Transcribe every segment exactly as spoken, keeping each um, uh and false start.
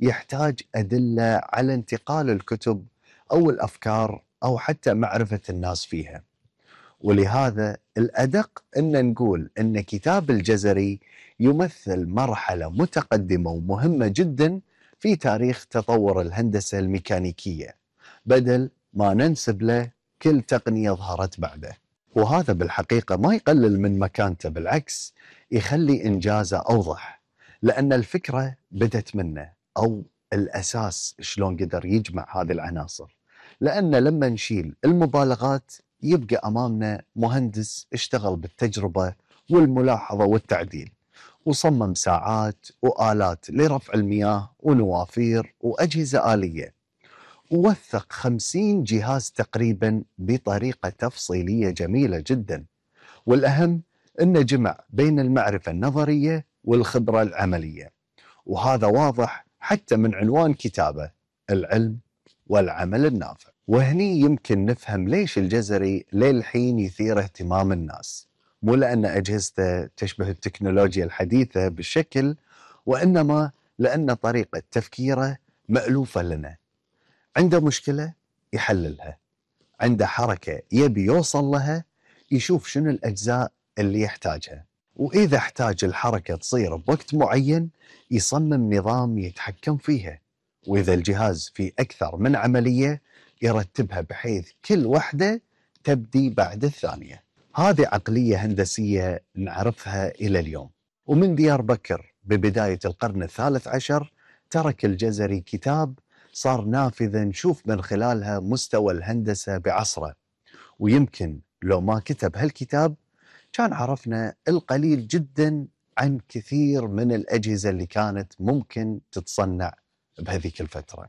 يحتاج أدلة على انتقال الكتب أو الأفكار أو حتى معرفة الناس فيها. ولهذا الأدق أن نقول أن كتاب الجزري يمثل مرحلة متقدمة ومهمة جدا في تاريخ تطور الهندسة الميكانيكية، بدل ما ننسب له كل تقنية ظهرت بعده. وهذا بالحقيقة ما يقلل من مكانته، بالعكس يخلي إنجازه أوضح، لأن الفكرة بدت منه، أو الأساس شلون قدر يجمع هذه العناصر. لأن لما نشيل المبالغات يبقى أمامنا مهندس اشتغل بالتجربة والملاحظة والتعديل، وصمم ساعات وآلات لرفع المياه ونوافير وأجهزة آلية، ووثق خمسين جهاز تقريبا بطريقة تفصيلية جميلة جدا. والأهم أنه جمع بين المعرفة النظرية والخبرة العملية، وهذا واضح حتى من عنوان كتابه: العلم والعمل النافع. وهني يمكن نفهم ليش الجزري للحين يثير اهتمام الناس، مو لأن أجهزته تشبه التكنولوجيا الحديثة بالشكل، وإنما لأن طريقة تفكيره مألوفة لنا. عنده مشكلة يحللها، عنده حركة يبي يوصل لها يشوف شنو الأجزاء اللي يحتاجها، وإذا احتاج الحركة تصير بوقت معين يصمم نظام يتحكم فيها، وإذا الجهاز فيه أكثر من عملية يرتبها بحيث كل واحدة تبدي بعد الثانية. هذه عقلية هندسية نعرفها إلى اليوم. ومن ديار بكر ببداية القرن الثالث عشر ترك الجزري كتاب صار نافذة نشوف من خلالها مستوى الهندسة بعصره. ويمكن لو ما كتب هالكتاب كان عرفنا القليل جدا عن كثير من الأجهزة اللي كانت ممكن تتصنع بهذيك الفترة.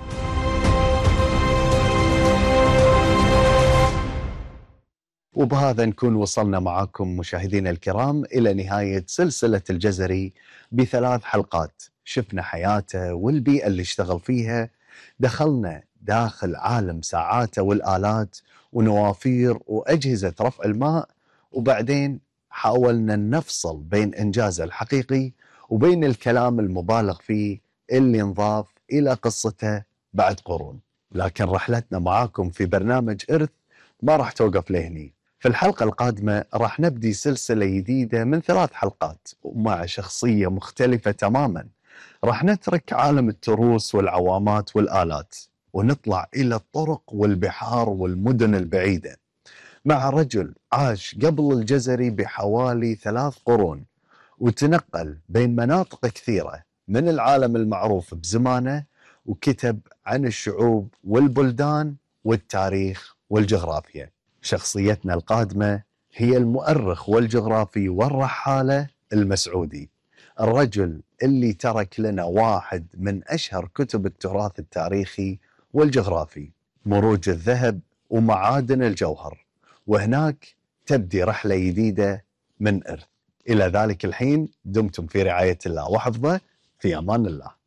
وبهذا نكون وصلنا معاكم مشاهدينا الكرام إلى نهاية سلسلة الجزري بثلاث حلقات. شفنا حياته والبيئة اللي اشتغل فيها، دخلنا داخل عالم ساعاته والآلات ونوافير وأجهزة رفع الماء، وبعدين حاولنا نفصل بين إنجازه الحقيقي وبين الكلام المبالغ فيه اللي انضاف إلى قصته بعد قرون. لكن رحلتنا معاكم في برنامج إرث ما راح توقف لهني. في الحلقة القادمة راح نبدي سلسلة جديدة من ثلاث حلقات ومع شخصية مختلفة تماما. راح نترك عالم التروس والعوامات والآلات ونطلع إلى الطرق والبحار والمدن البعيدة مع رجل عاش قبل الجزري بحوالي ثلاث قرون وتنقل بين مناطق كثيرة من العالم المعروف بزمانه، وكتب عن الشعوب والبلدان والتاريخ والجغرافيا. شخصيتنا القادمة هي المؤرخ والجغرافي والرحالة المسعودي، الرجل اللي ترك لنا واحد من أشهر كتب التراث التاريخي والجغرافي، مروج الذهب ومعادن الجوهر. وهناك تبدي رحلة جديدة من إرث. إلى ذلك الحين دمتم في رعاية الله وحفظه، في أمان الله.